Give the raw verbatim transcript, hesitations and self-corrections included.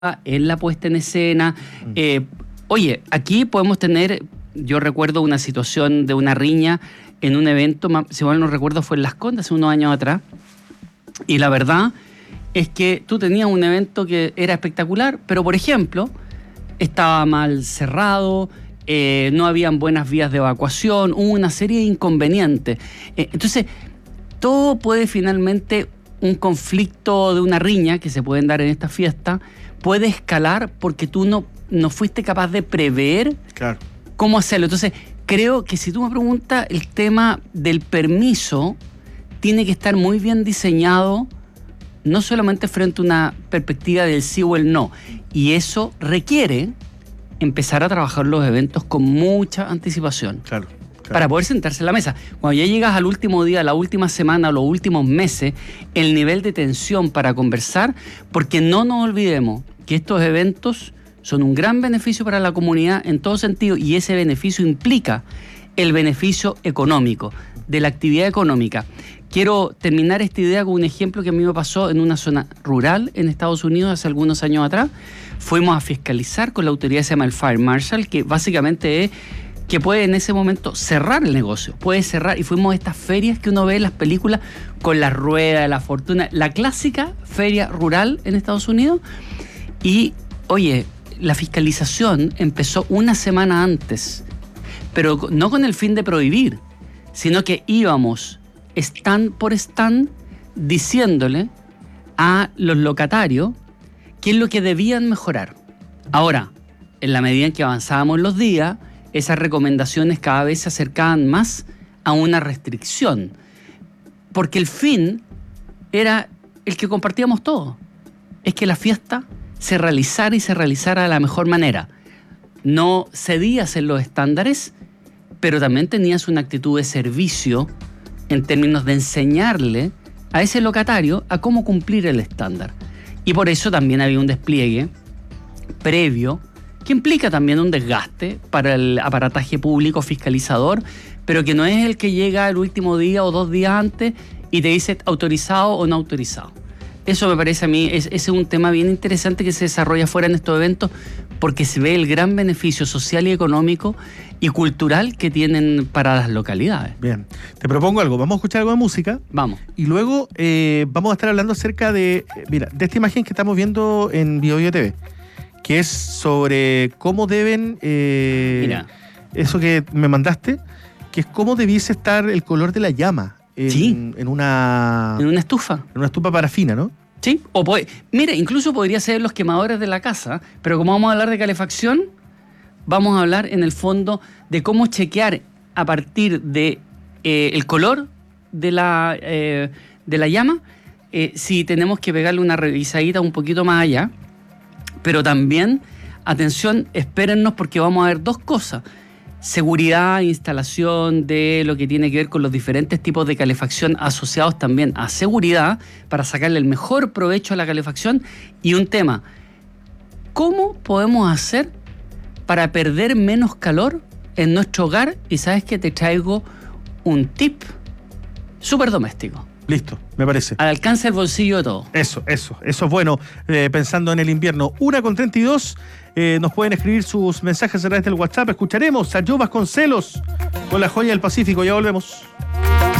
en la puesta en escena. Eh, oye, aquí podemos tener, yo recuerdo una situación de una riña en un evento, si mal no recuerdo fue en Las Condes hace unos años atrás, y la verdad es que tú tenías un evento que era espectacular, pero por ejemplo, estaba mal cerrado, eh, no habían buenas vías de evacuación, hubo una serie de inconvenientes. Eh, entonces, todo puede finalmente, un conflicto de una riña que se pueden dar en esta fiesta, puede escalar porque tú no, no fuiste capaz de prever claro. cómo hacerlo. Entonces, creo que si tú me preguntas, el tema del permiso tiene que estar muy bien diseñado, no solamente frente a una perspectiva del sí o el no. Y eso requiere empezar a trabajar los eventos con mucha anticipación. Claro. Claro. Para poder sentarse en la mesa. Cuando ya llegas al último día, la última semana, los últimos meses, el nivel de tensión para conversar, porque no nos olvidemos que estos eventos son un gran beneficio para la comunidad en todo sentido, y ese beneficio implica el beneficio económico, de la actividad económica. Quiero terminar esta idea con un ejemplo que a mí me pasó en una zona rural en Estados Unidos hace algunos años atrás. Fuimos a fiscalizar con la autoridad que se llama el Fire Marshal, que básicamente es que puede en ese momento cerrar el negocio, puede cerrar, y fuimos a estas ferias que uno ve en las películas con la rueda, la fortuna, la clásica feria rural en Estados Unidos. Y, oye, la fiscalización empezó una semana antes, pero no con el fin de prohibir, sino que íbamos stand por stand diciéndole a los locatarios qué es lo que debían mejorar. Ahora, en la medida en que avanzábamos los días, esas recomendaciones cada vez se acercaban más a una restricción, porque el fin era el que compartíamos todos, es que la fiesta se realizara y se realizara de la mejor manera. No cedías en los estándares, pero también tenías una actitud de servicio en términos de enseñarle a ese locatario a cómo cumplir el estándar. Y por eso también había un despliegue previo que implica también un desgaste para el aparataje público fiscalizador, pero que no es el que llega el último día o dos días antes y te dice autorizado o no autorizado. Eso me parece a mí, es, ese es un tema bien interesante que se desarrolla fuera en estos eventos, porque se ve el gran beneficio social y económico y cultural que tienen para las localidades. Bien, te propongo algo, vamos a escuchar algo de música. Vamos. Y luego eh, vamos a estar hablando acerca de, mira, de esta imagen que estamos viendo en BioBio T V, que es sobre cómo deben, eh, Mira. eso que me mandaste, que es cómo debiese estar el color de la llama en, sí. en una en una estufa. En una estufa parafina, ¿no? Sí, o puede, mire, incluso podría ser los quemadores de la casa, pero como vamos a hablar de calefacción, vamos a hablar en el fondo de cómo chequear a partir de eh, el color de la, eh, de la llama, eh, si tenemos que pegarle una revisadita un poquito más allá. Pero también, atención, espérennos porque vamos a ver dos cosas. Seguridad, instalación de lo que tiene que ver con los diferentes tipos de calefacción asociados también a seguridad para sacarle el mejor provecho a la calefacción. Y un tema, ¿cómo podemos hacer para perder menos calor en nuestro hogar? Y sabes que te traigo un tip súper doméstico. Listo, me parece. Al alcance del bolsillo de todo. Eso, eso, eso es bueno. Eh, pensando en el invierno. una con treinta y dos, eh, nos pueden escribir sus mensajes a través del WhatsApp. Escucharemos a Joe Vasconcelos con La Joya del Pacífico. Ya volvemos.